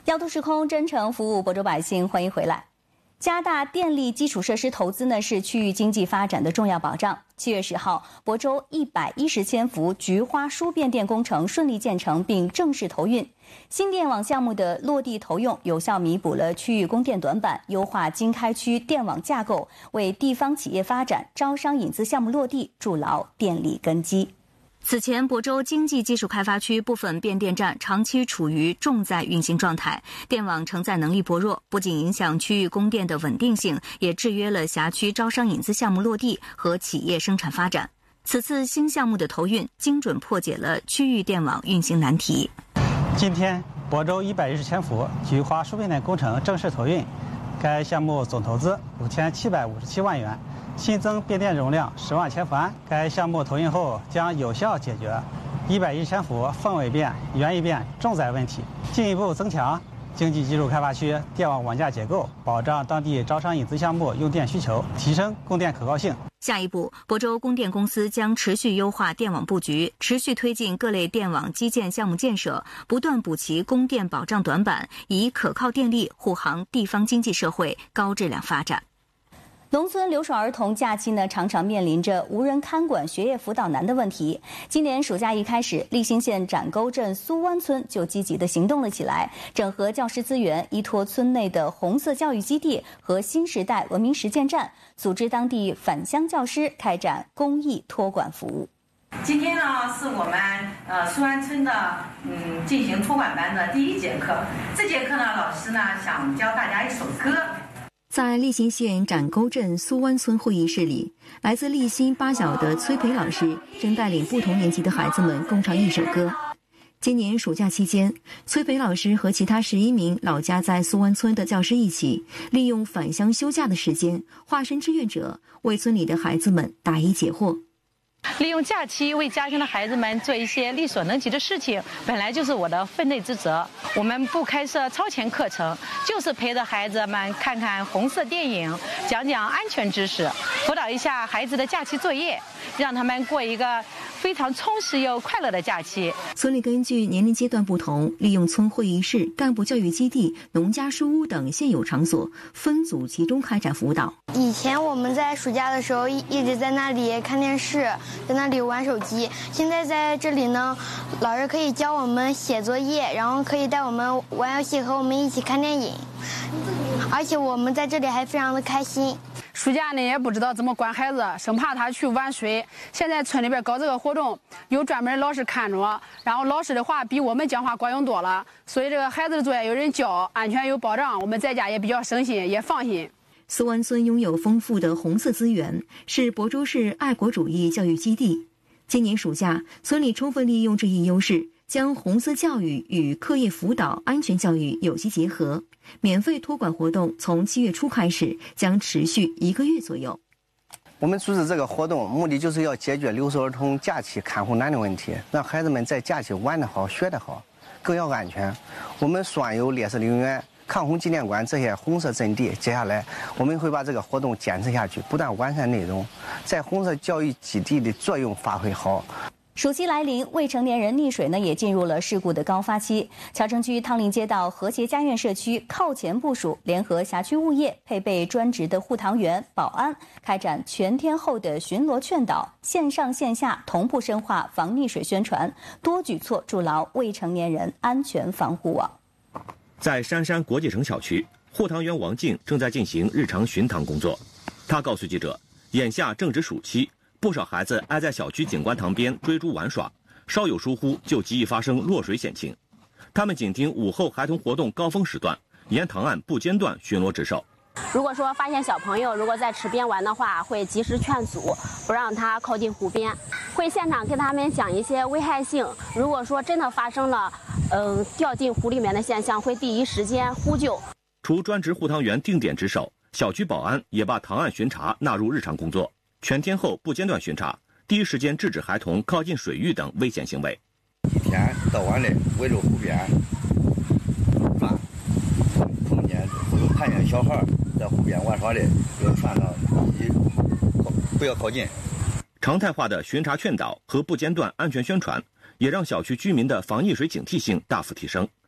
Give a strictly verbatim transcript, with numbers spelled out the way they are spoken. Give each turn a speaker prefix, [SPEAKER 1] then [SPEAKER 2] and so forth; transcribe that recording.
[SPEAKER 1] 调度时空，真诚服务亳州百姓，欢迎回来。加大电力基础设施投资呢，是区域经济发展的重要保障。七月十号，亳州一百一十千伏菊花输变电工程顺利建成并正式投运。新电网项目的落地投用，有效弥补了区域供电短板，优化经开区电网架构，为地方企业发展、招商引资项目落地筑牢电力根基。此前，亳州经济技术开发区部分变电站长期处于重载运行状态，电网承载能力薄弱，不仅影响区域供电的稳定性，也制约了辖区招商引资项目落地和企业生产发展。此次新项目的投运，精准破解了区域电网运行难题。
[SPEAKER 2] 今天，亳州一百一十千伏菊花输变电工程正式投运，该项目总投资五千七百五十七万元。新增变电容量十万千伏安，该项目投运后将有效解决一百一十千伏凤尾变、园艺变重载问题，进一步增强经济技术开发区电网网架结构，保障当地招商引资项目用电需求，提升供电可靠性。
[SPEAKER 1] 下一步，亳州供电公司将持续优化电网布局，持续推进各类电网基建项目建设，不断补齐供电保障短板，以可靠电力护航地方经济社会高质量发展。农村留守儿童假期呢，常常面临着无人看管、学业辅导难的问题。今年暑假一开始，利兴县展沟镇苏湾村就积极地行动了起来，整合教师资源，依托村内的红色教育基地和新时代文明实践站，组织当地返乡教师开展公益托管服务。
[SPEAKER 3] 今天呢，是我们呃苏湾村的嗯进行托管班的第一节课。这节课呢，老师呢想教大家一首歌。
[SPEAKER 1] 在利兴县展沟镇苏湾村会议室里，来自利兴八小的崔培老师正带领不同年级的孩子们共唱一首歌。今年暑假期间，崔培老师和其他十一名老家在苏湾村的教师一起，利用返乡休假的时间，化身志愿者，为村里的孩子们答疑解惑。
[SPEAKER 4] 利用假期为家乡的孩子们做一些力所能及的事情，本来就是我的分内之责。我们不开设超前课程，就是陪着孩子们看看红色电影，讲讲安全知识，辅导一下孩子的假期作业，让他们过一个非常充实又快乐的假期。
[SPEAKER 1] 村里根据年龄阶段不同，利用村会议室、干部教育基地、农家书屋等现有场所，分组集中开展辅导。
[SPEAKER 5] 以前我们在暑假的时候一一直在那里看电视，在那里玩手机。现在在这里呢，老师可以教我们写作业，然后可以带我们玩游戏，和我们一起看电影。而且我们在这里还非常的开心。
[SPEAKER 6] 暑假呢也不知道怎么管孩子，生怕他去玩水。现在村里边搞这个活动，有专门老师看着，然后老师的话比我们讲话管用多了，所以这个孩子的作业有人教，安全有保障，我们在家也比较省心，也放心。
[SPEAKER 1] 苏湾村拥有丰富的红色资源，是亳州市爱国主义教育基地。今年暑假，村里充分利用这一优势，将红色教育与课业辅导、安全教育有机结合。免费托管活动从七月初开始，将持续一个月左右。
[SPEAKER 7] 我们组织这个活动，目的就是要解决留守儿童假期看护难的问题，让孩子们在假期玩得好、学得好，更要安全。我们双有烈士陵园、抗洪纪念馆这些红色阵地，接下来我们会把这个活动坚持下去，不断完善内容，在红色教育基地的作用发挥好。
[SPEAKER 1] 暑期来临，未成年人溺水呢也进入了事故的高发期。桥城区汤林街道和谐家苑社区靠前部署，联合辖区物业，配备专职的护塘员、保安，开展全天候的巡逻劝导，线上线下同步深化防溺水宣传，多举措筑牢未成年人安全防护网。
[SPEAKER 8] 在杉山国际城小区，护塘员王静正在进行日常巡塘工作。他告诉记者，眼下正值暑期，不少孩子挨在小区景观塘边追逐玩耍，稍有疏忽就极易发生落水险情。他们紧盯午后孩童活动高峰时段，沿塘岸不间断巡逻值守。
[SPEAKER 9] 如果说发现小朋友如果在池边玩的话，会及时劝阻，不让他靠近湖边，会现场跟他们讲一些危害性。如果说真的发生了，嗯、呃，掉进湖里面的现象，会第一时间呼救。
[SPEAKER 8] 除专职护塘员定点值守，小区保安也把塘岸巡查纳入日常工作，全天候不间断巡查，第一时间制止孩童靠近水域等危险行为。
[SPEAKER 10] 一天到晚的围着湖边转，碰见看见小孩在湖边玩耍的，要劝他不要靠近。
[SPEAKER 8] 常态化的巡查劝导和不间断安全宣传，也让小区居民的防溺水警惕性大幅提升。